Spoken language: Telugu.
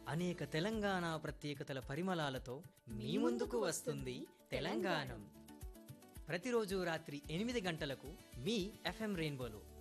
అనేక తెలంగాణ ప్రత్యేకతల పరిమళాలతో మీ ముందుకు వస్తుంది తెలంగాణం. ప్రతిరోజు రాత్రి 8 గంటలకు మీ ఎఫ్ఎం రెయిన్బోలో